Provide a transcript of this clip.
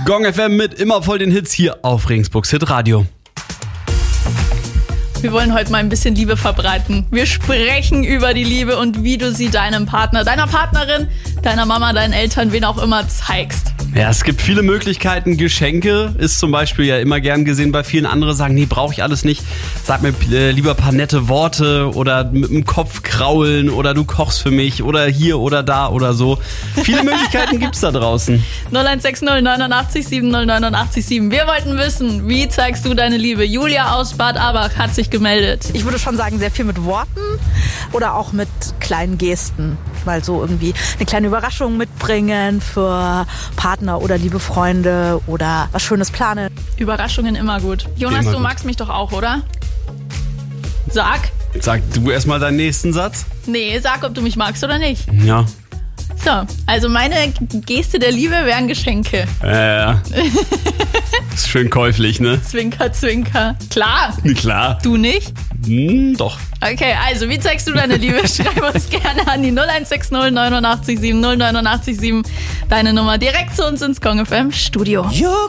Gong FM mit immer voll den Hits hier auf Regensburgs Hitradio. Wir wollen heute mal ein bisschen Liebe verbreiten. Wir sprechen über die Liebe und wie du sie deinem Partner, deiner Partnerin, deiner Mama, deinen Eltern, wen auch immer zeigst. Ja, es gibt viele Möglichkeiten. Geschenke ist zum Beispiel ja immer gern gesehen bei vielen. Andere sagen, nee, brauche ich alles nicht. Sag mir lieber ein paar nette Worte oder mit dem Kopf kraulen oder du kochst für mich oder hier oder da oder so. Viele Möglichkeiten gibt's da draußen. 0160 89 7 089 7. Wir wollten wissen, wie zeigst du deine Liebe? Julia aus Bad Abach hat sich gemeldet. Ich würde schon sagen, sehr viel mit Worten oder auch mit kleinen Gesten. Mal so irgendwie eine kleine Überraschung mitbringen für Partner oder liebe Freunde oder was Schönes planen. Überraschungen immer gut. Jonas, Immer du gut. magst mich doch auch, oder? Sag. Sag du erstmal deinen nächsten Satz. Nee, sag, ob du mich magst oder nicht. Ja. So, also meine Geste der Liebe wären Geschenke. Ist schön käuflich, ne? Zwinker, zwinker. Klar. Klar. Du nicht? Doch. Okay, also wie zeigst du deine Liebe? Schreib uns gerne an die 0160 89 7 089 7. Deine Nummer direkt zu uns ins Gong FM Studio. You're